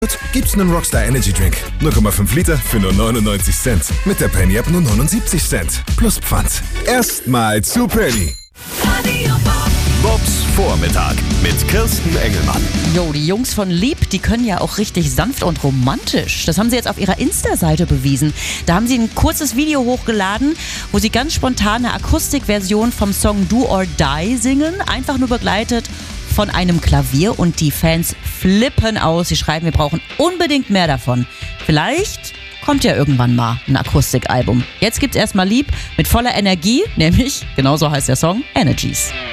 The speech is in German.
Gibt's einen Rockstar Energy Drink. 0,5 Liter für nur 99 Cent. Mit der Penny App nur 79 Cent. Plus Pfand. Erstmal zu Penny. Bobs Vormittag mit Kirsten Engelmann. Jo, die Jungs von Lieb, die können ja auch richtig sanft und romantisch. Das haben sie jetzt auf ihrer Insta-Seite bewiesen. Da haben sie ein kurzes Video hochgeladen, wo sie ganz spontan eine Akustikversion vom Song Do or Die singen. Einfach nur begleitet von einem Klavier und die Fans flippen aus. Sie schreiben, wir brauchen unbedingt mehr davon. Vielleicht kommt ja irgendwann mal ein Akustikalbum. Jetzt gibt's erstmal Lieb mit voller Energie, nämlich, genauso heißt der Song, Energies.